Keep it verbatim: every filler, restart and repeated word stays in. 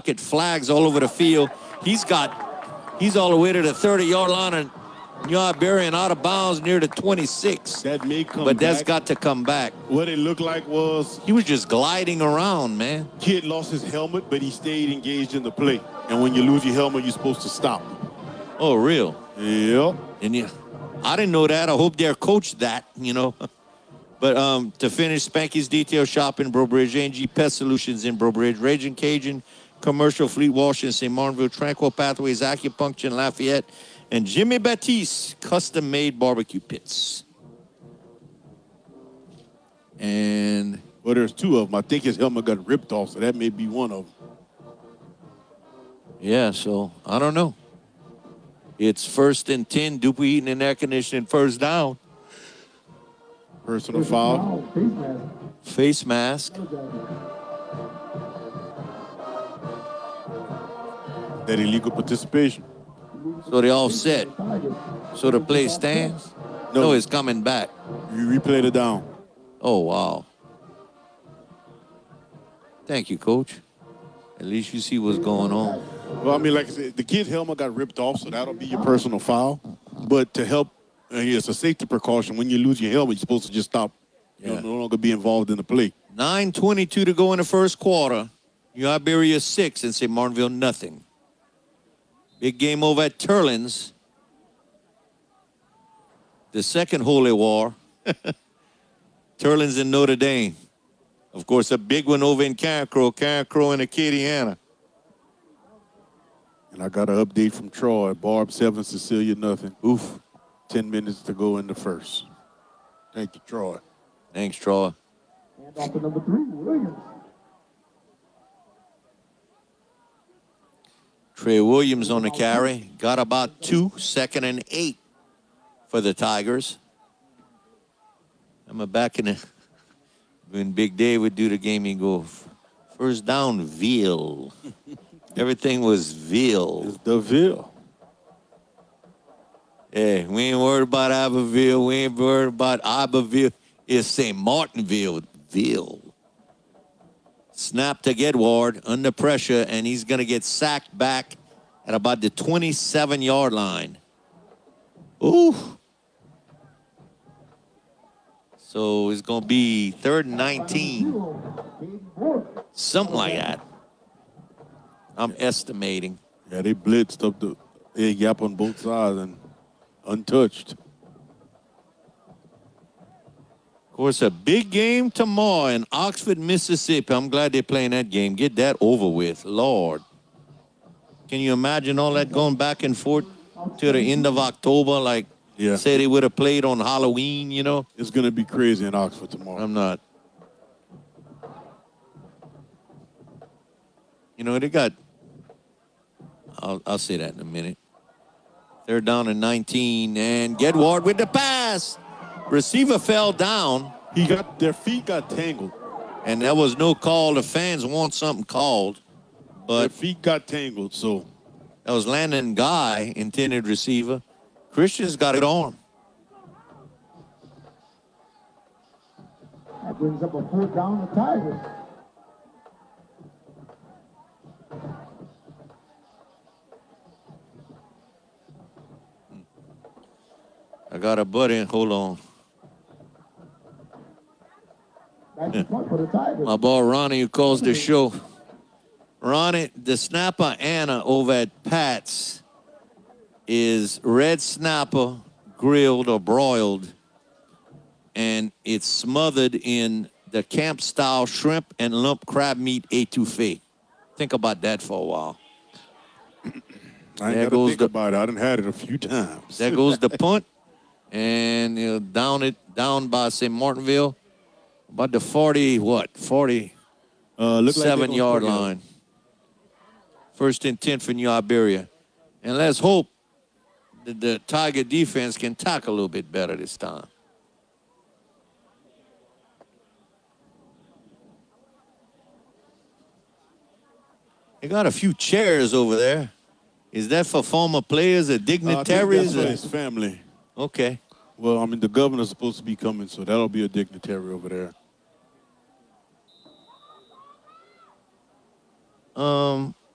pocket, flags all over the field. He's got, he's all the way to the thirty-yard line, and Newberry out of bounds near the twenty-six. That may come But that's back. got to come back. What it looked like was he was just gliding around, man. Kid lost his helmet, but he stayed engaged in the play. And when you lose your helmet, you're supposed to stop. Oh, real? Yep. And you, I didn't know that. I hope they're coached that, you know. But um, to finish, Spanky's Detail Shop in Breaux Bridge, A and G Pest Solutions in Breaux Bridge, Raging Cajun, Commercial Fleet Wash in Saint Martinville, Tranquil Pathways, Acupuncture in Lafayette, and Jimmy Baptiste Custom-Made Barbecue Pits. And... Well, there's two of them. I think his helmet got ripped off, so that may be one of them. Yeah, so I don't know. It's first and ten, Dupuy Eaton and Air Conditioning, first down. Personal foul. Face mask. That illegal participation. So they all set. So the play stands? No, no, it's coming back. You replay the down. Oh, wow. Thank you, Coach. At least you see what's going on. Well, I mean, like I said, the kid's helmet got ripped off, so that'll be your personal foul. But to help, uh, it's a safety precaution. When you lose your helmet, you're supposed to just stop. You yeah. know, no longer be involved in the play. nine twenty-two to go in the first quarter. New Iberia six and Saint Martinville nothing. Big game over at Turlins. The second Holy War. Turlins and Notre Dame. Of course, a big one over in Carencro, Carencro and Acadiana. And I got an update from Troy. Barb seven, Cecilia nothing. Oof. Ten minutes to go in the first. Thank you, Troy. Thanks, Troy. And off to number three, Williams. Trey Williams on the carry. Got about two, second and eight for the Tigers. I'm back in the, when Big Dave would do the game, he'd go, first down, Veal. Everything was Veal. It's the Veal. Yeah, we ain't worried about Abbeville. We ain't worried about Abbeville. It's Saint Martinville, Veal. Snap to Gedward under pressure, and he's going to get sacked back at about the twenty-seven-yard line. Ooh. So it's going to be third and nineteen. Something like that. I'm estimating. Yeah, they blitzed up the A gap on both sides and untouched. Of course, a big game tomorrow in Oxford, Mississippi. I'm glad they're playing that game. Get that over with, Lord. Can you imagine all that going back and forth to the end of October? Like, yeah. Say they would have played on Halloween, you know? It's going to be crazy in Oxford tomorrow. I'm not. You know, they got, I'll, I'll say that in a minute. They're down in nineteen, and Gedward with the pass. Receiver fell down. He got, their feet got tangled. And there was no call. The fans want something called. But their feet got tangled, so. That was Landon Guy, intended receiver. Christian's got it on. That brings up a fourth down to Tigers. I got a buddy. Hold on. For the Tigers. My boy Ronnie, who calls the show. Ronnie, the snapper Anna over at Pat's is red snapper grilled or broiled, and it's smothered in the camp-style shrimp and lump crab meat etouffee. Think about that for a while. I ain't gotta think the, about it. I done had it a few times. There goes the punt, and you know, down it down by Saint Martinville, about the forty what forty uh, look seven like yard line. First and ten for New Iberia, and let's hope that the Tiger defense can tackle a little bit better this time. They got a few chairs over there. Is that for former players or dignitaries? Uh, I think that's for his family. Okay. Well, I mean, the governor's supposed to be coming, so that'll be a dignitary over there. Um,